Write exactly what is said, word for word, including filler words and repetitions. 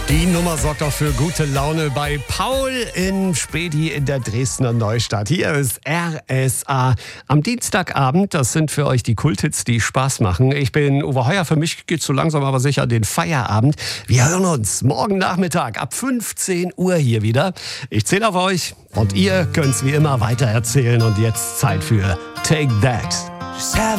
Die Nummer sorgt auch für gute Laune bei Paul in Späti in der Dresdner Neustadt. Hier ist R S A am Dienstagabend. Das sind für euch die Kulthits, die Spaß machen. Ich bin Uwe Heuer. Für mich geht's so langsam aber sicher den Feierabend. Wir hören uns morgen Nachmittag ab fünfzehn Uhr hier wieder. Ich zähle auf euch und ihr könnt's wie immer weitererzählen. Und jetzt Zeit für Take That.